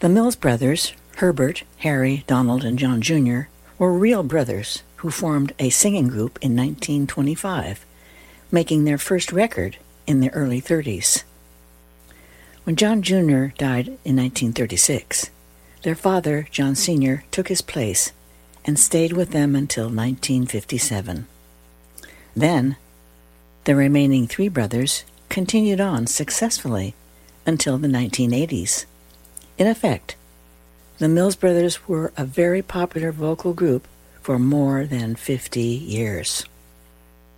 The Mills brothers, Herbert, Harry, Donald, and John Jr., were real brothers who formed a singing group in 1925, making their first record in their early 30s. When John Jr. died in 1936, their father, John Sr., took his place and stayed with them until 1957. Then, the remaining three brothers continued on successfully until the 1980s. In effect, the Mills brothers were a very popular vocal group for more than 50 years.